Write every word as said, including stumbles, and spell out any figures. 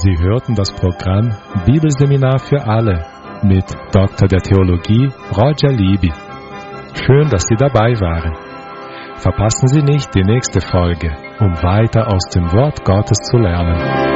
Sie hörten das Programm Bibelseminar für alle mit Doktor der Theologie Roger Libby. Schön, dass Sie dabei waren. Verpassen Sie nicht die nächste Folge, um weiter aus dem Wort Gottes zu lernen.